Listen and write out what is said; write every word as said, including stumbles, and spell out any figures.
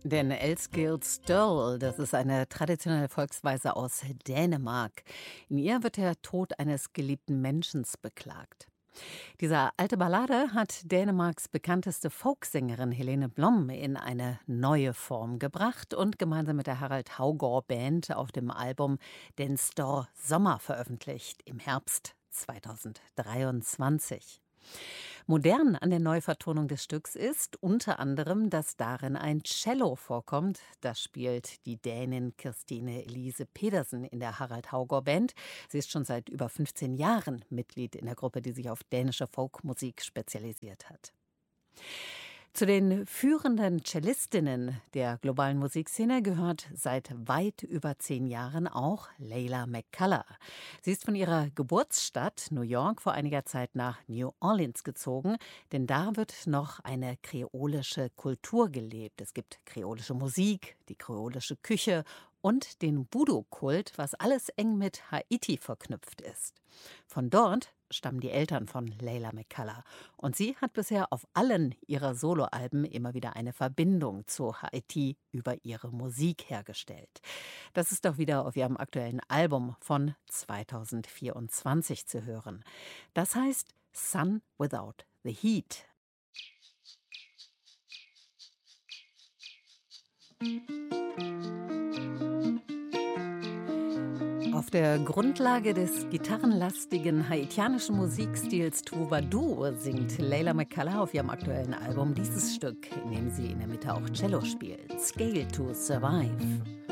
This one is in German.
Den Elskjærd Støl, das ist eine traditionelle Volksweise aus Dänemark. In ihr wird der Tod eines geliebten Menschen beklagt. Diese alte Ballade hat Dänemarks bekannteste Folksängerin Helene Blom in eine neue Form gebracht und gemeinsam mit der Harald Haugård Band auf dem Album Den Store Sommer veröffentlicht im Herbst zweitausenddreiundzwanzig. Modern an der Neuvertonung des Stücks ist unter anderem, dass darin ein Cello vorkommt. Das spielt die Dänin Kirstine Elise Pedersen in der Harald Haugård Band. Sie ist schon seit über fünfzehn Jahren Mitglied in der Gruppe, die sich auf dänische Folkmusik spezialisiert hat. Zu den führenden Cellistinnen der globalen Musikszene gehört seit weit über zehn Jahren auch Leila McCullough. Sie ist von ihrer Geburtsstadt New York vor einiger Zeit nach New Orleans gezogen, denn da wird noch eine kreolische Kultur gelebt. Es gibt kreolische Musik, die kreolische Küche und den Voodoo-Kult, was alles eng mit Haiti verknüpft ist. Von dort stammen die Eltern von Leila McCullough. Und sie hat bisher auf allen ihrer Soloalben immer wieder eine Verbindung zu Haiti über ihre Musik hergestellt. Das ist auch wieder auf ihrem aktuellen Album von zweitausendvierundzwanzig zu hören. Das heißt Sun Without the Heat. Auf der Grundlage des gitarrenlastigen haitianischen Musikstils Troubadour singt Leila McCullough auf ihrem aktuellen Album dieses Stück, in dem sie in der Mitte auch Cello spielt, Scale to Survive.